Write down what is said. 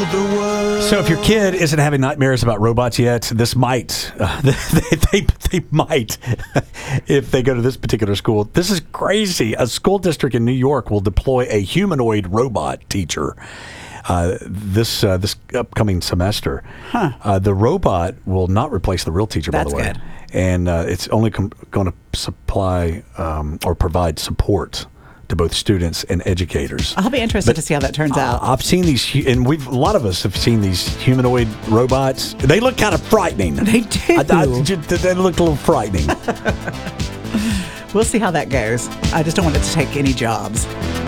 the world. So if your kid isn't having nightmares about robots yet, this might. They might if they go to this particular school. This is crazy. A school district in New York will deploy a humanoid robot teacher this upcoming semester. The robot will not replace the real teacher, by the way. That's good. And it's only going to supply or provide support to both students and educators. I'll be interested to see how that turns out. I've seen these, and a lot of us have seen these humanoid robots. They look kind of frightening. They do. They look a little frightening. We'll see how that goes. I just don't want it to take any jobs.